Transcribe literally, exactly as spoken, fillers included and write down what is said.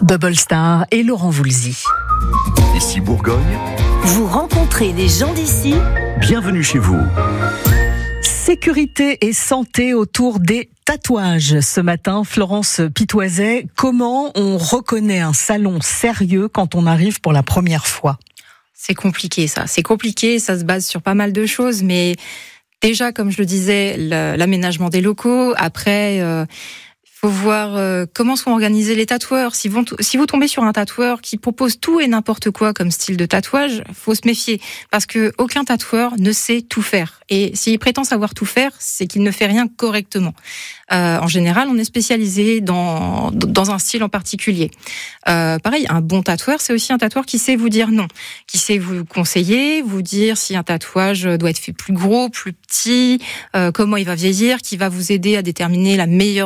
Bubble Star et Laurent Voulzy. Ici Bourgogne. Vous rencontrez les gens d'ici. Bienvenue chez vous. Sécurité et santé autour des tatouages. Ce matin, Florence Pitoiset, comment on reconnaît un salon sérieux quand on arrive pour la première fois ? C'est compliqué ça, c'est compliqué, ça se base sur pas mal de choses, mais déjà, comme je le disais, l'aménagement des locaux, après... Euh Il faut voir euh, comment sont organisés les tatoueurs. Si vous, si vous tombez sur un tatoueur qui propose tout et n'importe quoi comme style de tatouage, faut se méfier parce que aucun tatoueur ne sait tout faire. Et s'il prétend savoir tout faire, c'est qu'il ne fait rien correctement. Euh, en général, on est spécialisé dans dans un style en particulier. Euh, pareil, un bon tatoueur, c'est aussi un tatoueur qui sait vous dire non, qui sait vous conseiller, vous dire si un tatouage doit être fait plus gros, plus petit, euh, comment il va vieillir, qui va vous aider à déterminer la meilleure